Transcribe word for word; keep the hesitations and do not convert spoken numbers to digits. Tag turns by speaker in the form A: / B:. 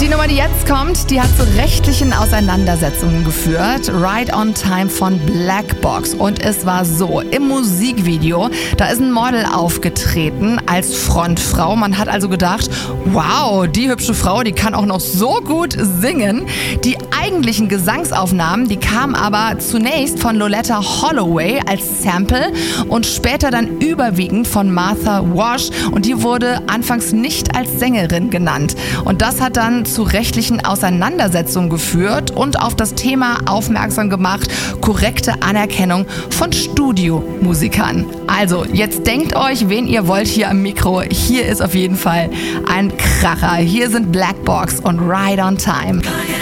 A: Die Nummer, die jetzt kommt, die hat zu rechtlichen Auseinandersetzungen geführt. Right on Time von Black Box. Und es war so, im Musikvideo, da ist ein Model aufgetreten als Frontfrau. Man hat also gedacht, wow, die hübsche Frau, die kann auch noch so gut singen. Die eigentlichen Gesangsaufnahmen, die kamen aber zunächst von Loleatta Holloway als Sample und später dann überwiegend von Martha Wash. Und die wurde anfangs nicht als Sängerin genannt. Und das hat dann zu rechtlichen Auseinandersetzungen geführt und auf das Thema aufmerksam gemacht, korrekte Anerkennung von Studiomusikern. Also, jetzt denkt euch, wen ihr wollt hier am Mikro. Hier ist auf jeden Fall ein Kracher. Hier sind Black Box und Right on Time.